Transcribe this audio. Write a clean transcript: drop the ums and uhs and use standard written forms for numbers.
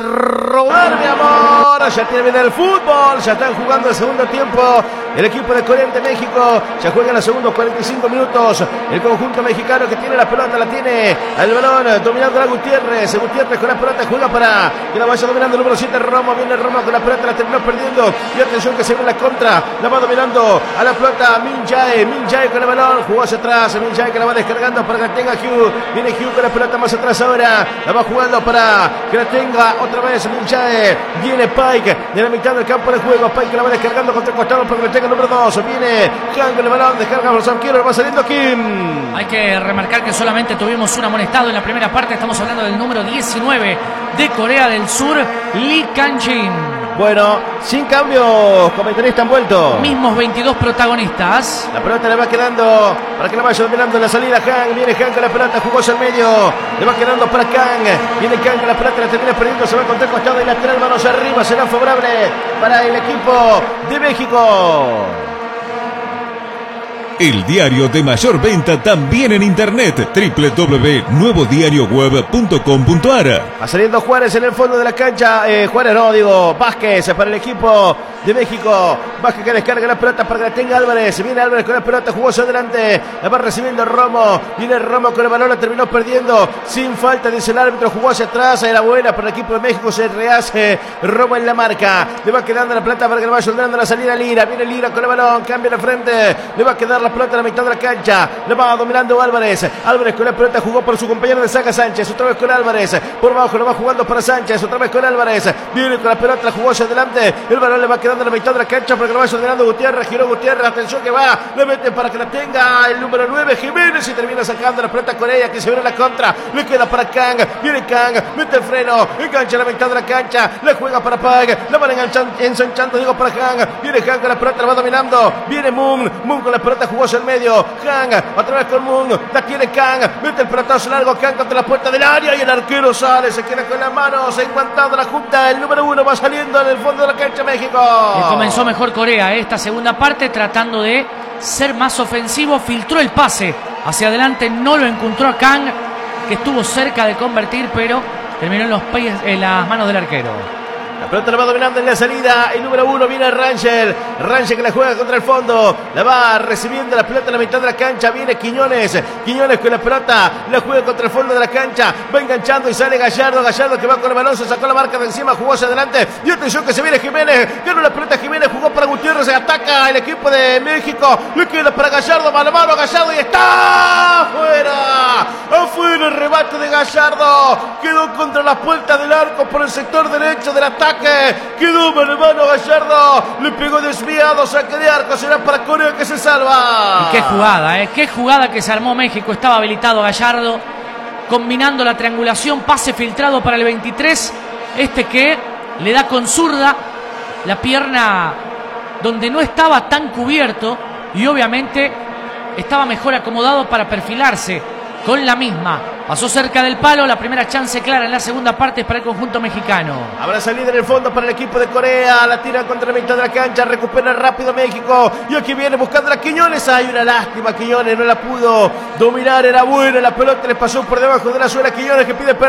Rodar, mi amor, ya tiene el fútbol, ya están jugando el segundo tiempo. El equipo de Corea ante México ya juega en los segundos 45 minutos. El conjunto mexicano que tiene la pelota, la tiene el balón, dominando a Gutiérrez. Gutiérrez con la pelota juega para que la vaya dominando el número 7, Romo. Viene Romo con la pelota, la terminó perdiendo. Y atención que se viene la contra, la va dominando a la pelota Min Jae. Min Jae con el balón, jugó hacia atrás. Min Jae que la va descargando para que la tenga Hugh. Viene Hugh con la pelota más atrás ahora. La va jugando para que la tenga otra vez Min Jae. Viene Pike de la mitad del campo de juego. Pike la va descargando contra el costado para que la tenga el número 2. Viene Han con el balón, descarga a los arqueros, va saliendo Kim. Hay que remarcar que solamente tuvimos un amonestado en la primera parte. Estamos hablando del número 19 de Corea del Sur, Lee Kang-jin. Bueno, sin cambios, comentaristas han vuelto. Mismos 22 protagonistas. La pelota le va quedando para que la vaya dominando en la salida Han. Viene Han con la pelota, jugó hacia el medio. Le va quedando para Kang. Viene Kang con la pelota, la termina perdiendo. Se va a encontrar costado y lateral, manos arriba. Será favorable para el equipo de México. El diario de mayor venta también en internet, www.nuevodiarioweb.com.ar. Va saliendo Juárez en el fondo de la cancha. Vázquez para el equipo de México. Vázquez que descarga la pelota para que la tenga Álvarez. Viene Álvarez con la pelota, jugó hacia adelante. La va recibiendo Romo. Viene Romo con el balón, la terminó perdiendo. Sin falta, dice el árbitro, jugó hacia atrás. Era buena para el equipo de México. Se rehace Romo en la marca. Le va quedando la pelota para que le vaya ordenando la salida a Lira. Viene Lira con el balón, cambia la frente. Le va a quedar la pelota a la mitad de la cancha. Le va dominando Álvarez. Álvarez con la pelota jugó por su compañero de saca Sánchez. Otra vez con Álvarez. Por abajo lo va jugando para Sánchez. Otra vez con Álvarez. Viene con la pelota, la jugó hacia adelante. El balón le va quedando a la mitad de la cancha para que lo vaya ordenando Gutiérrez. Giró Gutiérrez. Atención que va. Le mete para que la tenga el número 9, Jiménez. Y termina sacando la pelota Corea, que se viene la contra. Le queda para Kang. Viene Kang. Mete el freno. Engancha a la mitad de la cancha. Le juega para Pag. La van ensanchando, digo, para Han. Viene Han con la pelota, la va dominando. Viene Moon. Moon con la pelota jugó hacia el medio. Han, otra vez con Moon, la tiene Kang, mete el pelotazo largo, Kang contra la puerta del área y el arquero sale, se queda con las manos, enguantando la junta, el número 1 va saliendo en el fondo de la cancha México. Y comenzó mejor Corea esta segunda parte, tratando de ser más ofensivo, filtró el pase hacia adelante, no lo encontró a Kang, que estuvo cerca de convertir, pero terminó en las manos del arquero. La pelota la va dominando en la salida. El número 1 viene Rangel. Rangel que la juega contra el fondo. La va recibiendo la pelota en la mitad de la cancha. Viene Quiñones. Quiñones con la pelota. La juega contra el fondo de la cancha. Va enganchando y sale Gallardo. Gallardo que va con el balón. Se sacó la marca de encima. Jugó hacia adelante. Y atención que se viene Jiménez. Ganó la pelota Jiménez. Jugó para Gutiérrez. Se ataca el equipo de México. Le queda para Gallardo. Mano a mano Gallardo. Y está afuera. Afuera el rebate de Gallardo. Quedó contra la puerta del arco por el sector derecho del ataque. Quedó mano a mano Gallardo. Le pegó desviado. Saque de arco. Será para Corea que se salva. Y qué jugada que se armó México. Estaba habilitado Gallardo, combinando la triangulación. Pase filtrado para el 23. Este que le da con zurda la pierna donde no estaba tan cubierto. Y obviamente estaba mejor acomodado para perfilarse con la misma. Pasó cerca del palo, la primera chance clara en la segunda parte es para el conjunto mexicano. Habrá salida en el fondo para el equipo de Corea. La tira contra la mitad de la cancha, recupera rápido México. Y aquí viene buscando a Quiñones. Hay una lástima, Quiñones no la pudo dominar, era buena. La pelota le pasó por debajo de la suela. Quiñones que pide